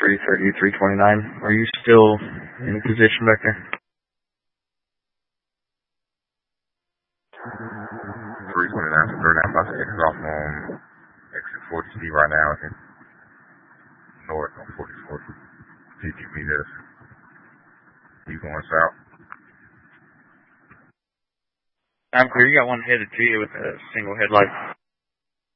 330, 329. Are you still in position back there? 329 to 39 bus is off on exit 40C right now. It's north on 44th. 50 meters. You going south? I'm clear. You got one headed to you with a single headlight.